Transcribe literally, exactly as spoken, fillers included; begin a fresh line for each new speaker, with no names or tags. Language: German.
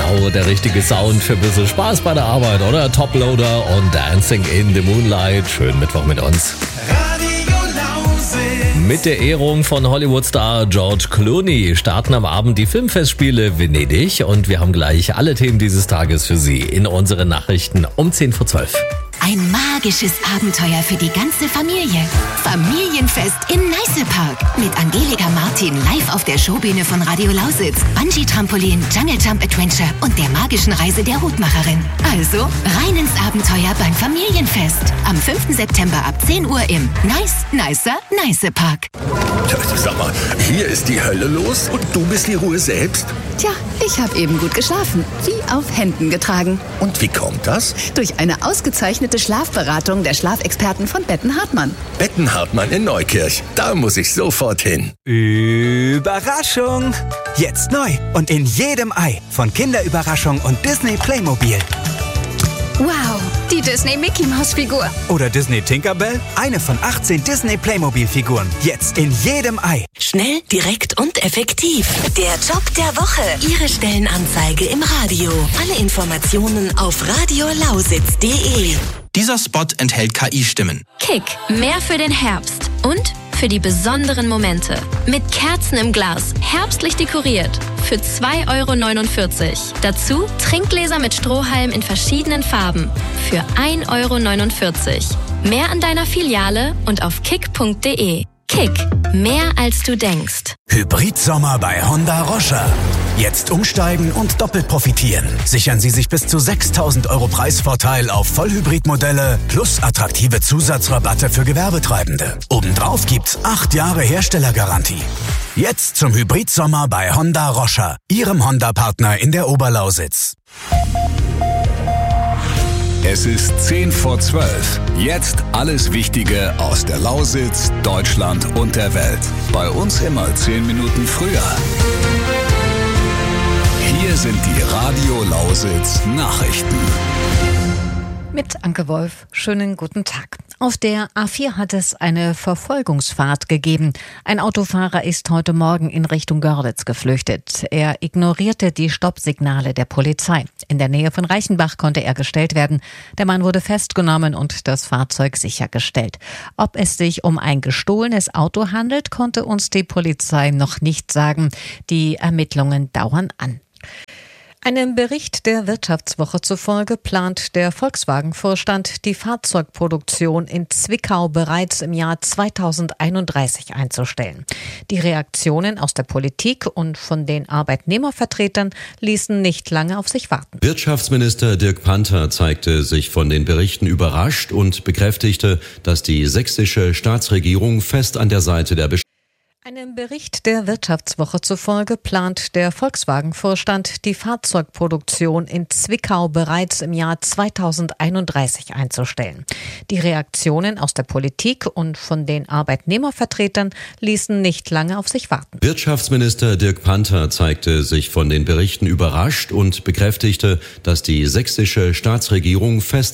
Genau, der richtige Sound für ein bisschen Spaß bei der Arbeit, oder? Toploader und Dancing in the Moonlight. Schönen Mittwoch mit uns.
Radio Lausitz.
Mit der Ehrung von Hollywood-Star George Clooney starten am Abend die Filmfestspiele Venedig und wir haben gleich alle Themen dieses Tages für Sie in unseren Nachrichten um zehn vor zwölf.
Ein magisches Abenteuer für die ganze Familie. Familienfest im Neiße-Park. Mit Angelika Martin live auf der Showbühne von Radio Lausitz, Bungee-Trampolin, Jungle Jump Adventure und der magischen Reise der Hutmacherin. Also rein ins Abenteuer beim Familienfest. Am fünften September ab zehn Uhr im Nice, Nicer, Neiße-Park.
Sag mal, hier ist die Hölle los und du bist die Ruhe selbst?
Tja, ich habe eben gut geschlafen, wie auf Händen getragen.
Und wie kommt das?
Durch eine ausgezeichnete Schlafberatung der Schlafexperten von Betten Hartmann.
Betten Hartmann in Neukirch, da muss ich sofort hin.
Überraschung! Jetzt neu und in jedem Ei von Kinderüberraschung und Disney Playmobil.
Wow, die Disney Mickey Maus Figur.
Oder Disney Tinkerbell, eine von achtzehn Disney Playmobil Figuren. Jetzt in jedem Ei.
Schnell, direkt und effektiv. Der Job der Woche. Ihre Stellenanzeige im Radio. Alle Informationen auf radiolausitz punkt de.
Dieser Spot enthält K I-Stimmen.
Kick, mehr für den Herbst und für die besonderen Momente. Mit Kerzen im Glas, herbstlich dekoriert. Für zwei Euro neunundvierzig. Dazu Trinkgläser mit Strohhalm in verschiedenen Farben. Für ein Euro neunundvierzig. Mehr an deiner Filiale und auf kick punkt de. Kick, mehr als du denkst.
Hybridsommer bei Honda Roscher. Jetzt umsteigen und doppelt profitieren. Sichern Sie sich bis zu sechstausend Euro Preisvorteil auf Vollhybridmodelle plus attraktive Zusatzrabatte für Gewerbetreibende. Obendrauf gibt's acht Jahre Herstellergarantie. Jetzt zum Hybridsommer bei Honda Roscher, Ihrem Honda-Partner in der Oberlausitz.
Es ist zehn vor zwölf. Jetzt alles Wichtige aus der Lausitz, Deutschland und der Welt. Bei uns immer zehn Minuten früher. Hier sind die Radio Lausitz Nachrichten.
Mit Anke Wolf, schönen guten Tag. Auf der A vier hat es eine Verfolgungsfahrt gegeben. Ein Autofahrer ist heute Morgen in Richtung Görlitz geflüchtet. Er ignorierte die Stoppsignale der Polizei. In der Nähe von Reichenbach konnte er gestellt werden. Der Mann wurde festgenommen und das Fahrzeug sichergestellt. Ob es sich um ein gestohlenes Auto handelt, konnte uns die Polizei noch nicht sagen. Die Ermittlungen dauern an. Einem Bericht der Wirtschaftswoche zufolge plant der Volkswagen-Vorstand, die Fahrzeugproduktion in Zwickau bereits im Jahr zweitausendeinunddreißig einzustellen. Die Reaktionen aus der Politik und von den Arbeitnehmervertretern ließen nicht lange auf sich warten.
Wirtschaftsminister Dirk Panther zeigte sich von den Berichten überrascht und bekräftigte, dass die sächsische Staatsregierung fest an der Seite der Beschäftigten
Einem Bericht der Wirtschaftswoche zufolge plant der Volkswagen-Vorstand, die Fahrzeugproduktion in Zwickau bereits im Jahr zweitausendeinunddreißig einzustellen. Die Reaktionen aus der Politik und von den Arbeitnehmervertretern ließen nicht lange auf sich warten.
Wirtschaftsminister Dirk Panther zeigte sich von den Berichten überrascht und bekräftigte, dass die sächsische Staatsregierung fest